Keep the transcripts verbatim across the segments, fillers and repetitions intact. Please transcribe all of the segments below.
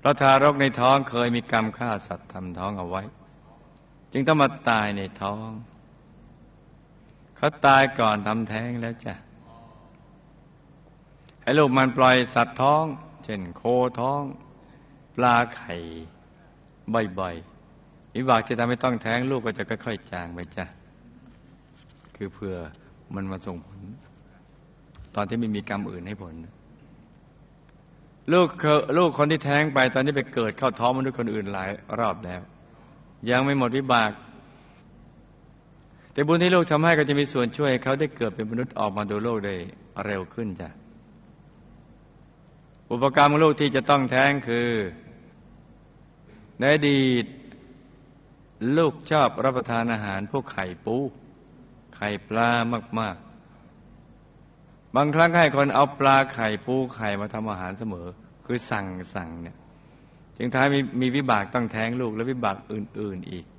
เพราะทารกในท้องเคยมีกรรมฆ่าสัตว์ทำท้องเอาไว้จึงต้องมาตายในท้องเขาตายก่อนทำแท้งแล้วจ้ะให้ลูกมันปล่อยสัตว์ท้องเช่นโคท้องปลาไข่บ่อยๆวิบากที่ทำให้ต้องแท้งลูกก็จะค่อยๆจางไปจ้ะคือเพื่อมันมาส่งผลตอนที่ไม่มีกรรมอื่นให้ผลลูกลูกคนที่แท้งไปตอนนี้ไปเกิดเข้าท้องมนุษย์คนอื่นหลายรอบแล้วยังไม่หมดวิบากแต่บุญที่ลูกทำให้ก็จะมีส่วนช่วยให้เขาได้เกิดเป็นมนุษย์ออกมาดูโลกได้เร็วขึ้นจ้ะอุปกรรมของลูกที่จะต้องแท้งคือในอดีตลูกชอบรับประทานอาหารพวกไข่ปูไข่ปลามากๆบางครั้งให้คนเอาปลาไข่ปูไข่มาทำอาหารเสมอคือสั่งสั่งเนี่ยจึงท้ายมีมีวิบากต้องแท้งลูกและวิบากอื่นๆอีก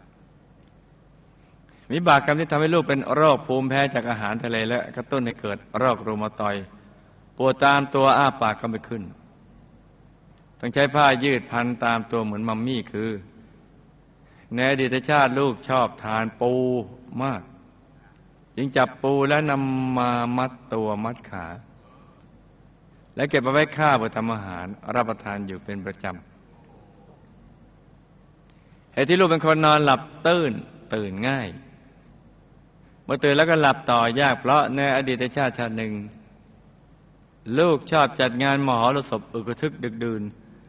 วิบากกรรมที่ทำให้ลูกเป็นโรคภูมิแพ้จากอาหารทะเลและกระตุ้นให้เกิดโรครูมาตอยด์ปวดตามตัวอ้าปากก็ไม่ขึ้นต้องใช้ผ้ายืดพันตามตัวเหมือนมัมมี่คือในอดีตชาติลูกชอบทานปูมากจึงจับปูแล้วนำมามัดตัวมัดขาและเก็บเอาไว้ฆ่าเพื่อทำอาหารรับประทานอยู่เป็นประจำเหตุที่ลูกเป็นคนนอนหลับตื่นตื่นง่ายเมื่อตื่นแล้วก็หลับต่อยากเพราะในอดีตชาติชาติหนึ่งลูกชอบจัดงานมหรสพอึกระทึกดึกดื่น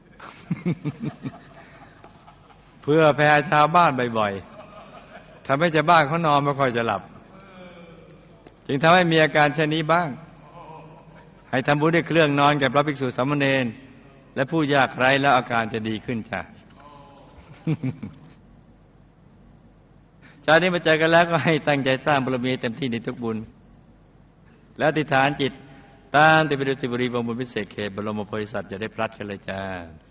เพื่อแผ่ชาวบ้านบ่อยๆทำให้ชาวบ้านเขานอนไม่ค่อยจะหลับจึงทำให้มีอาการเช่นนี้บ้างให้ทำบุญด้วยเครื่องนอนแก่พระภิกษุสามเณรและผู้ยากไร้แล้วอาการจะดีขึ้นจ้ะ ชาตินี้มาเจอกันแล้วก็ให้ตั้งใจสร้างบารมีเต็มที่ในทุกบุญและอธิษฐานจิตตามที่พระฤาษีบุรีวงบุญพิเศษเขตบรมโพธิสัตว์จะได้พลัดกันเลยจ้า